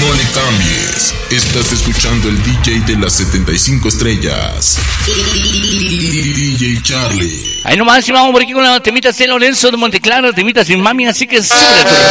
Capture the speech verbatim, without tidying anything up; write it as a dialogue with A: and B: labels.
A: No le cambies. Estás escuchando el D J de las setenta y cinco estrellas. D J Charlie.
B: Ahí nomás, y vamos por aquí con la temita de Lorenzo de Monteclaro, temita sin mami, así que súbele a tu